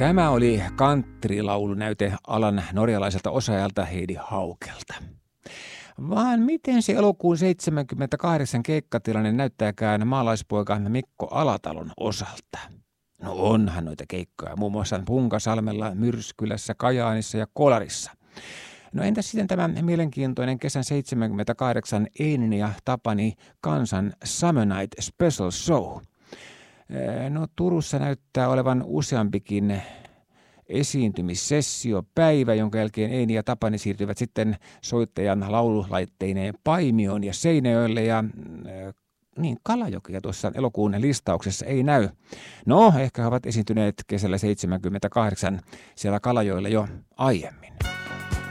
Tämä oli countrylaulunäyte alan norjalaiselta osaajalta Heidi Haukelta. Vaan miten se elokuun 78 keikkatilanne näyttääkään maalaispoika Mikko Alatalon osalta? No onhan noita keikkoja, muun muassa Punkasalmella, Myrskylässä, Kajaanissa ja Kolarissa. No entäs sitten tämä mielenkiintoinen kesän 78 Einin ja Tapani kansan Summer Night Special Show? No Turussa näyttää olevan useampikin esiintymissessiopäivä, jonka jälkeen Eini ja Tapani siirtyvät sitten soittajan laululaitteineen Paimioon ja Seinäjoelle ja niin Kalajokia tuossa elokuun listauksessa ei näy. No, ehkä he ovat esiintyneet kesällä 78 siellä Kalajoilla jo aiemmin.